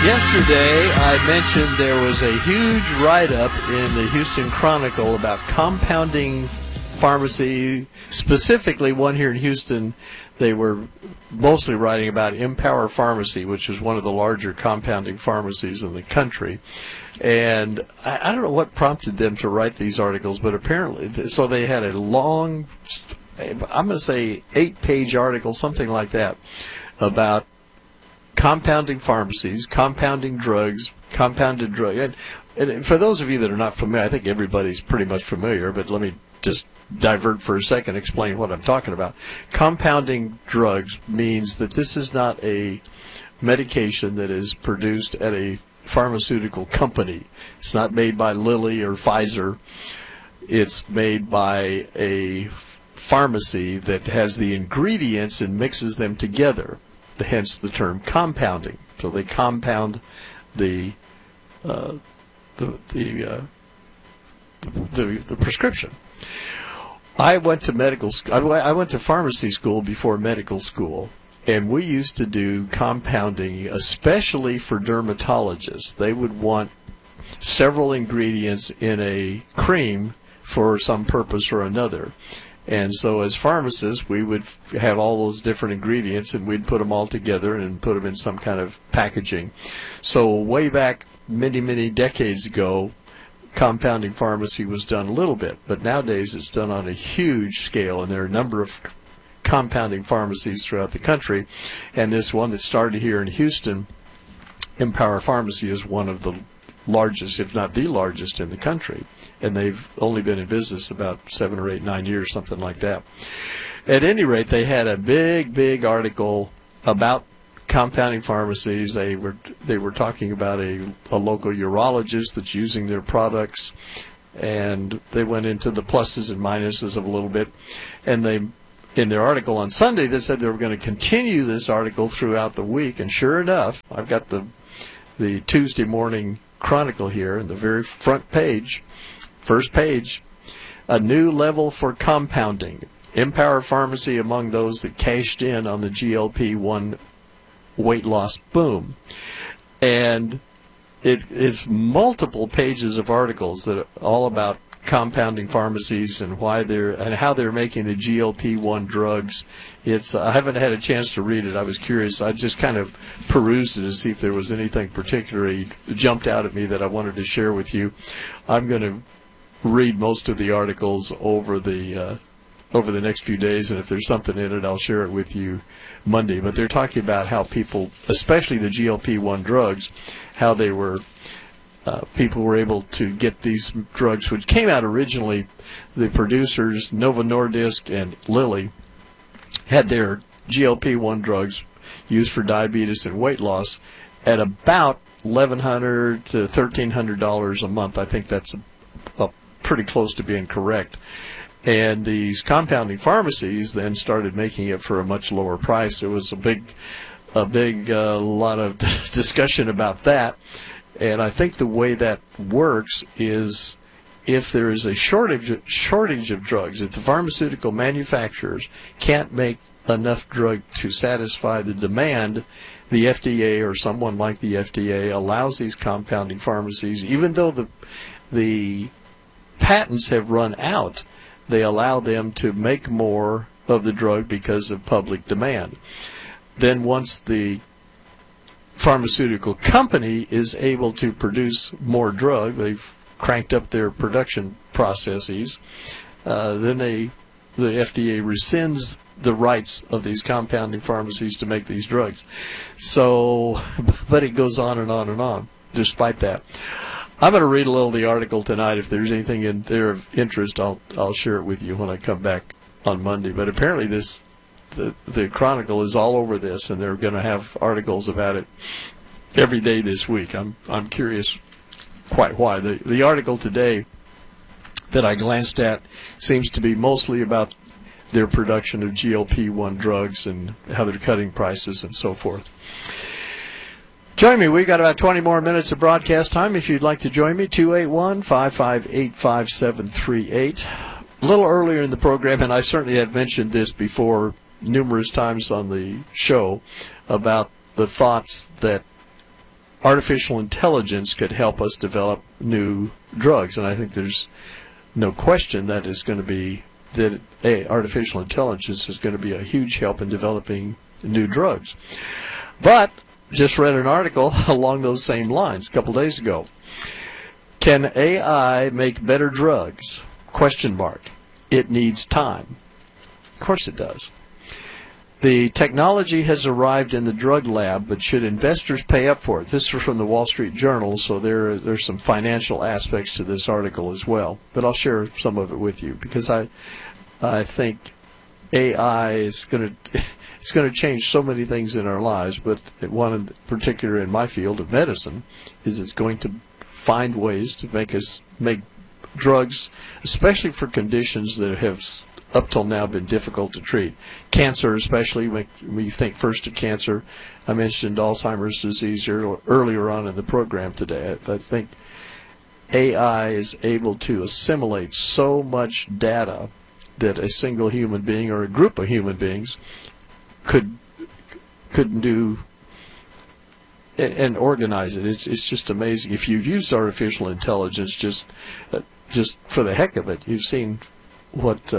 Yesterday, I mentioned there was a huge write-up in the Houston Chronicle about compounding pharmacy, specifically one here in Houston. They were mostly writing about Empower Pharmacy, which is one of the larger compounding pharmacies in the country. And I don't know what prompted them to write these articles, but apparently, so they had a long, I'm going to say 8-page article, something like that, about compounding pharmacies, compounding drugs, compounded drug. And for those of you that are not familiar, I think everybody's pretty much familiar, but let me just divert for a second, explain what I'm talking about. Compounding drugs means that this is not a medication that is produced at a pharmaceutical company. It's not made by Lilly or Pfizer. It's made by a pharmacy that has the ingredients and mixes them together. Hence the term compounding. So they compound the prescription. I went to medical school. I went to pharmacy school before medical school, and we used to do compounding, especially for dermatologists. They would want several ingredients in a cream for some purpose or another. And so as pharmacists, we would have all those different ingredients, and we'd put them all together and put them in some kind of packaging. So way back many, many decades ago, compounding pharmacy was done a little bit. But nowadays it's done on a huge scale, and there are a number of compounding pharmacies throughout the country. And this one that started here in Houston, Empower Pharmacy, is one of the largest, if not the largest, in the country. And they've only been in business about 7 or 8, 9 years, something like that. At any rate, they had a big article about compounding pharmacies. They were talking about a local urologist that's using their products, and they went into the pluses and minuses of a little bit. And they, in their article on Sunday, they said they were going to continue this article throughout the week. And sure enough, I've got the Tuesday morning Chronicle here, in the very front page. First page, a new level for compounding. Empower Pharmacy among those that cashed in on the GLP-1 weight loss boom. And it is multiple pages of articles that are all about compounding pharmacies and why and how they're making the GLP-1 drugs. I haven't had a chance to read it. I was curious. I just kind of perused it to see if there was anything particularly jumped out at me that I wanted to share with you. I'm going to read most of the articles over the next few days, and if there's something in it, I'll share it with you Monday. But they're talking about how people, especially the GLP-1 drugs, how they were people were able to get these drugs, which came out originally, the producers, Novo Nordisk and Lilly, had their GLP-1 drugs used for diabetes and weight loss at about $1,100 to $1,300 a month. I think that's pretty close to being correct. And these compounding pharmacies then started making it for a much lower price. There was a big lot of discussion about that. And I think the way that works is, if there is a shortage of drugs, if the pharmaceutical manufacturers can't make enough drug to satisfy the demand, the FDA or someone like the FDA allows these compounding pharmacies, even though the patents have run out, they allow them to make more of the drug because of public demand. Then once the pharmaceutical company is able to produce more drug, they've cranked up their production processes, then the FDA rescinds the rights of these compounding pharmacies to make these drugs. So, but it goes on and on and on, despite that. I'm going to read a little of the article tonight. If there's anything in there of interest, I'll share it with you when I come back on Monday. But apparently the Chronicle is all over this, and they're going to have articles about it every day this week. I'm curious quite why. The article today that I glanced at seems to be mostly about their production of GLP-1 drugs and how they're cutting prices and so forth. Join me. We've got about 20 more minutes of broadcast time. If you'd like to join me, 281-558-5738. A little earlier in the program, and I certainly have mentioned this before numerous times on the show, about the thoughts that artificial intelligence could help us develop new drugs. And I think there's no question that is going to be that artificial intelligence is going to be a huge help in developing new drugs. But just read an article along those same lines a couple days ago. Can AI make better drugs? Question mark. It needs time. Of course it does. The technology has arrived in the drug lab, but should investors pay up for it? This is from the Wall Street Journal, so there's some financial aspects to this article as well. But I'll share some of it with you because I think AI is going to change so many things in our lives. But one in particular in my field of medicine is it's going to find ways to make drugs, especially for conditions that have up till now been difficult to treat. Cancer especially, when you think first of cancer. I mentioned Alzheimer's disease earlier on in the program today. I think AI is able to assimilate so much data that a single human being or a group of human beings couldn't do and organize it. It's just amazing. If you've used artificial intelligence just for the heck of it, you've seen what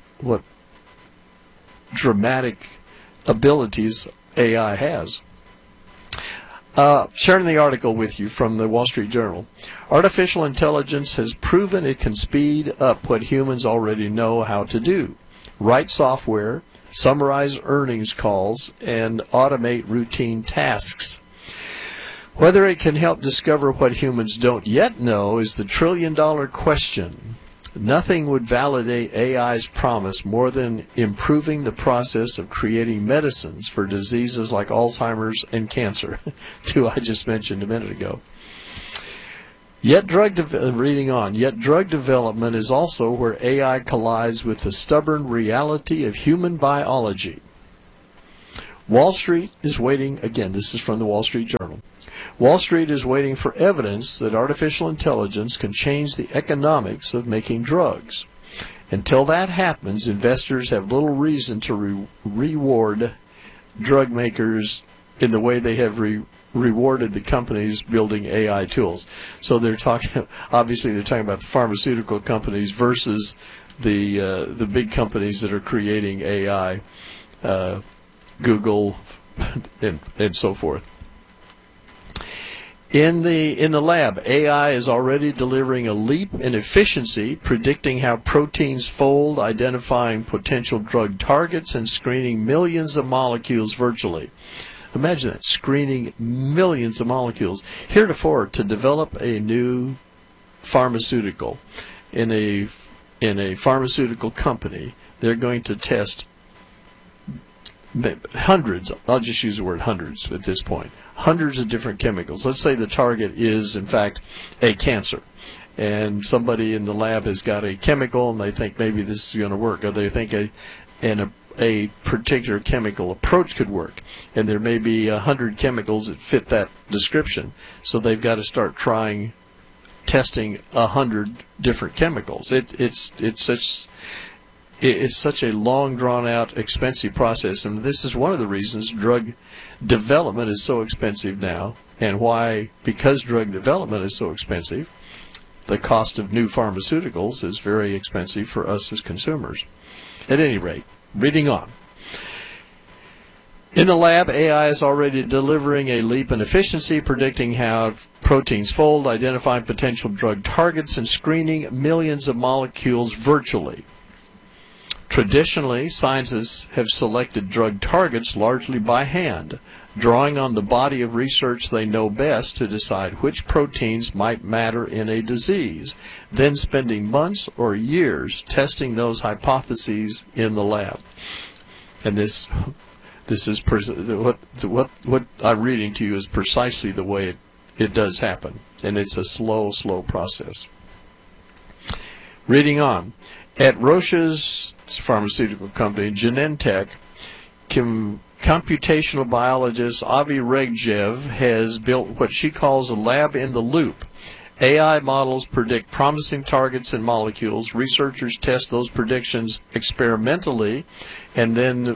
dramatic abilities AI has. Sharing the article with you from the Wall Street Journal. Artificial intelligence has proven it can speed up what humans already know how to do. Write software, summarize earnings calls, and automate routine tasks. Whether it can help discover what humans don't yet know is the trillion-dollar question. Nothing would validate AI's promise more than improving the process of creating medicines for diseases like Alzheimer's and cancer, two I just mentioned a minute ago. Yet drug development is also where AI collides with the stubborn reality of human biology. Wall Street is waiting, again, this is from the Wall Street Journal. Wall Street is waiting for evidence that artificial intelligence can change the economics of making drugs. Until that happens, investors have little reason to reward drug makers in the way they have rewarded the companies building AI tools. So they're talking, obviously they're talking about the pharmaceutical companies versus the big companies that are creating AI, Google, and so forth. In the lab, AI is already delivering a leap in efficiency, predicting how proteins fold, identifying potential drug targets, and screening millions of molecules virtually. Imagine that, screening millions of molecules. Heretofore, to develop a new pharmaceutical in a pharmaceutical company, they're going to test hundreds, I'll just use the word hundreds at this point, hundreds of different chemicals. Let's say the target is, in fact, a cancer. And somebody in the lab has got a chemical and they think maybe this is going to work. Or they think a particular chemical approach could work. And there may be 100 chemicals that fit that description. So they've got to start testing 100 different chemicals. It's such a long, drawn-out, expensive process, and this is one of the reasons drug development is so expensive now, and why, because drug development is so expensive, the cost of new pharmaceuticals is very expensive for us as consumers. At any rate, reading on. In the lab, AI is already delivering a leap in efficiency, predicting how proteins fold, identifying potential drug targets, and screening millions of molecules virtually. Traditionally, scientists have selected drug targets largely by hand, drawing on the body of research they know best to decide which proteins might matter in a disease, then spending months or years testing those hypotheses in the lab. And this is what I'm reading to you is precisely the way it does happen, and it's a slow process. Reading on, at Roche's pharmaceutical company, Genentech, computational biologist Avi Reggev has built what she calls a lab in the loop. AI models predict promising targets and molecules. Researchers test those predictions experimentally and then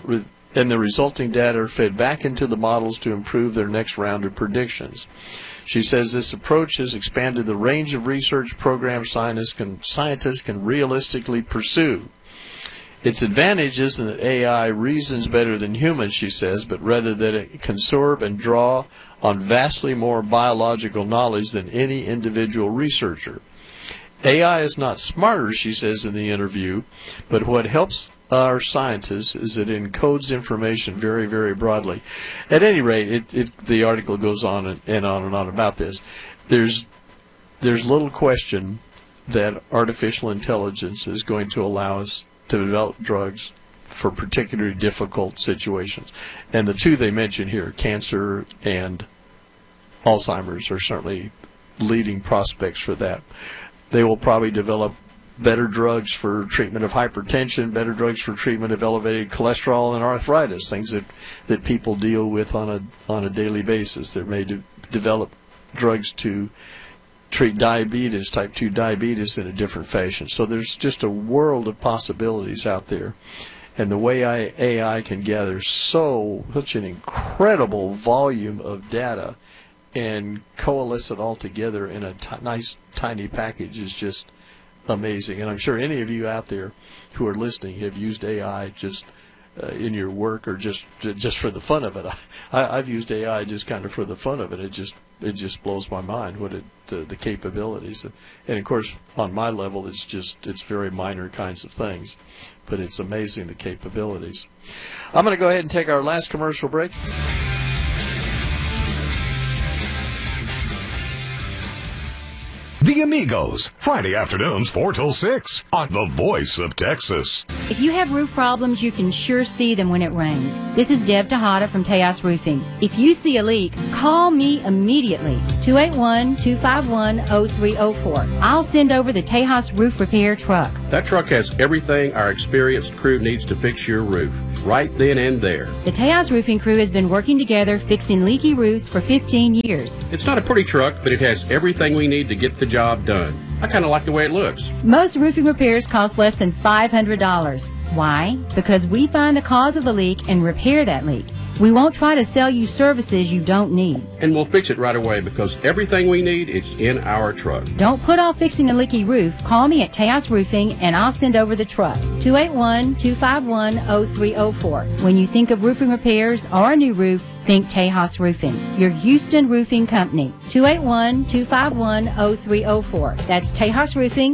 and the resulting data are fed back into the models to improve their next round of predictions. She says this approach has expanded the range of research programs scientists can realistically pursue. Its advantage isn't that AI reasons better than humans, she says, but rather that it can absorb and draw on vastly more biological knowledge than any individual researcher. AI is not smarter, she says in the interview, but what helps our scientists is it encodes information very, very broadly. At any rate, the article goes on and on about this. There's little question that artificial intelligence is going to allow us to develop drugs for particularly difficult situations. And the two they mention here, cancer and Alzheimer's, are certainly leading prospects for that. They will probably develop better drugs for treatment of hypertension, better drugs for treatment of elevated cholesterol and arthritis, things that people deal with on a daily basis. They may develop drugs to treat diabetes, type 2 diabetes, in a different fashion. So there's just a world of possibilities out there. And the way AI can gather such an incredible volume of data and coalesce it all together in a nice, tiny package is just amazing. And I'm sure any of you out there who are listening have used AI just in your work or just for the fun of it. I've used AI just kind of for the fun of it. It just blows my mind what the capabilities. And of course, on my level, it's very minor kinds of things, but it's amazing the capabilities. I'm going to go ahead and take our last commercial break. The Amigos, Friday afternoons 4 till 6 on The Voice of Texas. If you have roof problems, you can sure see them when it rains. This is Deb Tejada from Tejas Roofing. If you see a leak, call me immediately, 281-251-0304. I'll send over the Tejas Roof Repair truck. That truck has everything our experienced crew needs to fix your roof, right then and there. The Tejas Roofing crew has been working together fixing leaky roofs for 15 years. It's not a pretty truck, but it has everything we need to get the job done. I kind of like the way it looks. Most roofing repairs cost less than $500. Why? Because we find the cause of the leak and repair that leak. We won't try to sell you services you don't need. And we'll fix it right away because everything we need is in our truck. Don't put off fixing a leaky roof. Call me at Tejas Roofing and I'll send over the truck. 281-251-0304. When you think of roofing repairs or a new roof, think Tejas Roofing, your Houston roofing company. 281-251-0304. That's Tejas Roofing,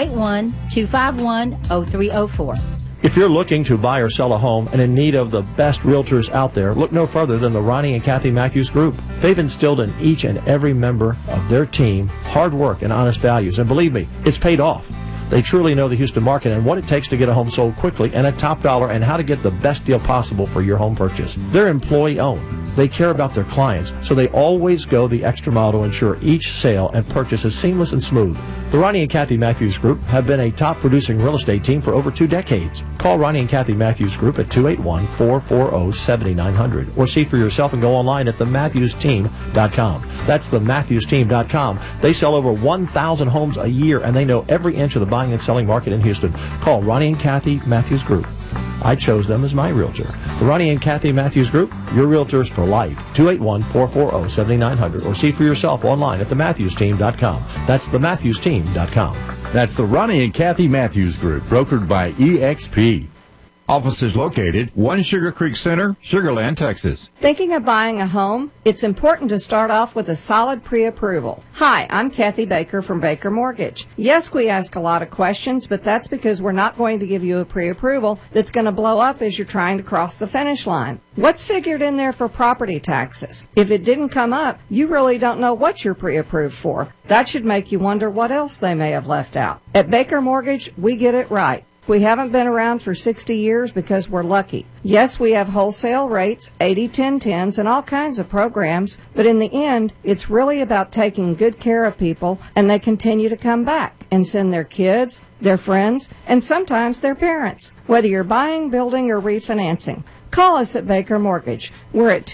281-251-0304. If you're looking to buy or sell a home and in need of the best realtors out there, look no further than the Ronnie and Kathy Matthews Group. They've instilled in each and every member of their team hard work and honest values, and believe me, it's paid off. They truly know the Houston market and what it takes to get a home sold quickly and at top dollar and how to get the best deal possible for your home purchase. They're employee-owned. They care about their clients, so they always go the extra mile to ensure each sale and purchase is seamless and smooth. The Ronnie and Kathy Matthews Group have been a top-producing real estate team for over 2 decades. Call Ronnie and Kathy Matthews Group at 281-440-7900 or see for yourself and go online at thematthewsteam.com. That's thematthewsteam.com. They sell over 1,000 homes a year, and they know every inch of the buying and selling market in Houston. Call Ronnie and Kathy Matthews Group. I chose them as my realtor. The Ronnie and Kathy Matthews Group, your realtors for life. 281-440-7900 or see for yourself online at thematthewsteam.com. That's thematthewsteam.com. That's the Ronnie and Kathy Matthews Group, brokered by EXP. Offices located 1 Sugar Creek Center, Sugar Land, Texas. Thinking of buying a home? It's important to start off with a solid pre-approval. Hi, I'm Kathy Baker from Baker Mortgage. Yes, we ask a lot of questions, but that's because we're not going to give you a pre-approval that's going to blow up as you're trying to cross the finish line. What's figured in there for property taxes? If it didn't come up, you really don't know what you're pre-approved for. That should make you wonder what else they may have left out. At Baker Mortgage, we get it right. We haven't been around for 60 years because we're lucky. Yes, we have wholesale rates, 80-10-10s, and all kinds of programs, but in the end, it's really about taking good care of people, and they continue to come back and send their kids, their friends, and sometimes their parents, whether you're buying, building, or refinancing. Call us at Baker Mortgage. We're at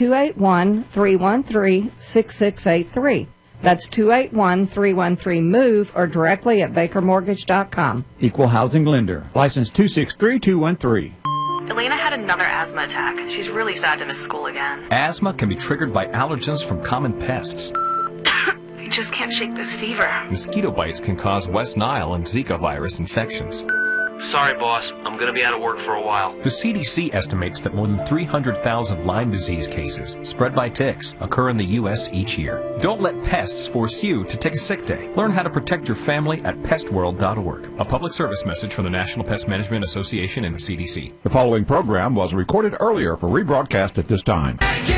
281-313-6683. That's 281-313-MOVE or directly at bakermortgage.com. Equal housing lender. License 263213. Elena had another asthma attack. She's really sad to miss school again. Asthma can be triggered by allergens from common pests. I just can't shake this fever. Mosquito bites can cause West Nile and Zika virus infections. Sorry, boss. I'm going to be out of work for a while. The CDC estimates that more than 300,000 Lyme disease cases spread by ticks occur in the U.S. each year. Don't let pests force you to take a sick day. Learn how to protect your family at pestworld.org. A public service message from the National Pest Management Association and the CDC. The following program was recorded earlier for rebroadcast at this time.